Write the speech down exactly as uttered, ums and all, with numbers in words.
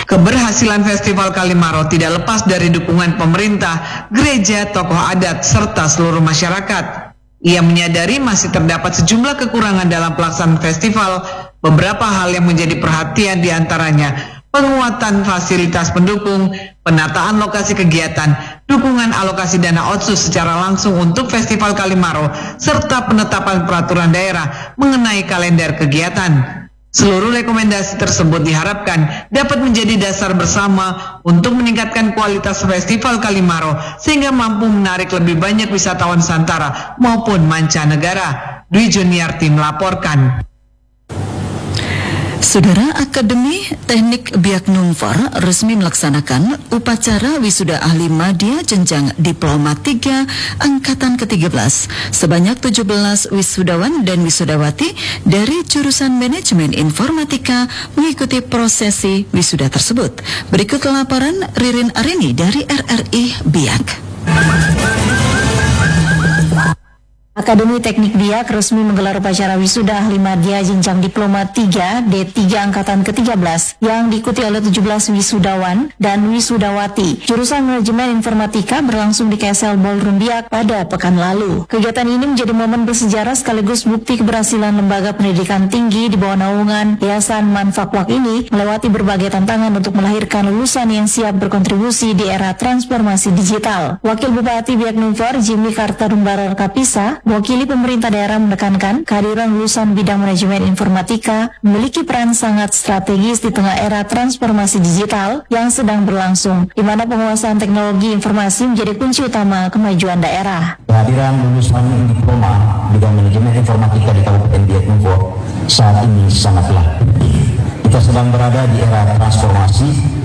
Keberhasilan Festival Kalimaro tidak lepas dari dukungan pemerintah, gereja, tokoh adat, serta seluruh masyarakat. Ia menyadari masih terdapat sejumlah kekurangan dalam pelaksanaan festival. Beberapa hal yang menjadi perhatian diantaranya penguatan fasilitas pendukung, penataan lokasi kegiatan, dukungan alokasi dana otsus secara langsung untuk Festival Kalimaro, serta penetapan peraturan daerah mengenai kalender kegiatan. Seluruh rekomendasi tersebut diharapkan dapat menjadi dasar bersama untuk meningkatkan kualitas Festival Kalimaro sehingga mampu menarik lebih banyak wisatawan Nusantara maupun mancanegara. Dwi Juniarti melaporkan. Saudara, Akademi Teknik Biak Numfor resmi melaksanakan upacara wisuda ahli madya jenjang Diploma tiga Angkatan ke tiga belas. Sebanyak tujuh belas wisudawan dan wisudawati dari jurusan Manajemen Informatika mengikuti prosesi wisuda tersebut. Berikut laporan Ririn Arini dari R R I Biak. Akademi Teknik Biak resmi menggelar upacara wisuda ahli madya jenjang Diploma tiga D tiga Angkatan ke tiga belas yang diikuti oleh tujuh belas wisudawan dan wisudawati. Jurusan Manajemen Informatika berlangsung di K S L Ballroom Biak pada pekan lalu. Kegiatan ini menjadi momen bersejarah sekaligus bukti keberhasilan lembaga pendidikan tinggi di bawah naungan Yayasan Manfakwak ini melewati berbagai tantangan untuk melahirkan lulusan yang siap berkontribusi di era transformasi digital. Wakil Bupati Biak Numfor Jimmy Kartarumbarar Kapisa mewakili pemerintah daerah menekankan kehadiran lulusan bidang manajemen informatika memiliki peran sangat strategis di tengah era transformasi digital yang sedang berlangsung, di mana penguasaan teknologi informasi menjadi kunci utama kemajuan daerah. Kehadiran lulusan diploma bidang manajemen informatika di Kabupaten Biak Numfor saat ini sangatlah penting. Kita sedang berada di era transformasi